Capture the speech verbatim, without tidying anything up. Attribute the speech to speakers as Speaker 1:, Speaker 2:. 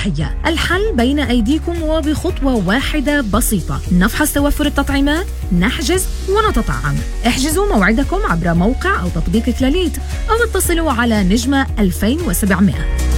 Speaker 1: صحية. الحل بين أيديكم وبخطوة واحدة بسيطة، نفحص توفر التطعيمات، نحجز ونتطعم. احجزوا موعدكم عبر موقع أو تطبيق كلاليت أو اتصلوا على نجمة ألفين وسبعمائة.